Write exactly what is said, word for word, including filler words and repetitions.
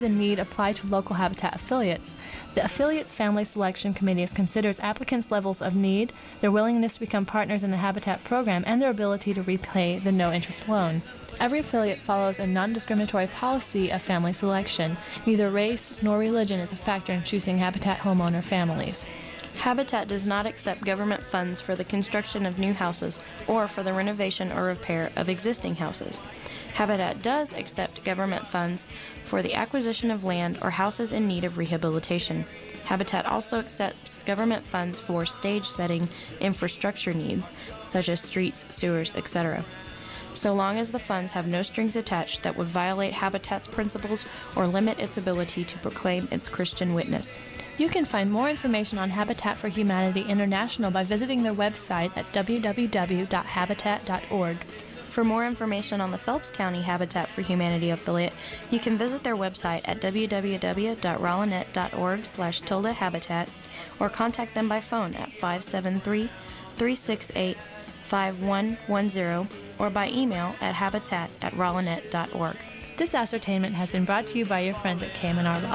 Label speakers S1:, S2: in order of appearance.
S1: in need apply to local Habitat affiliates. The affiliates family selection committee considers applicants' levels of need, their willingness to become partners in the Habitat program, and their ability to repay the no-interest loan. Every affiliate follows a non-discriminatory policy of family selection. Neither race nor religion is a factor in choosing Habitat homeowner families.
S2: Habitat does not accept government funds for the construction of new houses or for the renovation or repair of existing houses. Habitat does accept government funds for the acquisition of land or houses in need of rehabilitation. Habitat also accepts government funds for stage-setting infrastructure needs, such as streets, sewers, et cetera, so long as the funds have no strings attached that would violate Habitat's principles or limit its ability to proclaim its Christian witness.
S1: You can find more information on Habitat for Humanity International by visiting their website at w w w dot habitat dot org.
S2: For more information on the Phelps County Habitat for Humanity affiliate, you can visit their website at w w w dot ralenet dot org slash tilde habitat or contact them by phone at five seven three, three six eight, five one one zero or by email at habitat at ralenet dot org.
S1: This ascertainment has been brought to you by your friends at K M N R Law.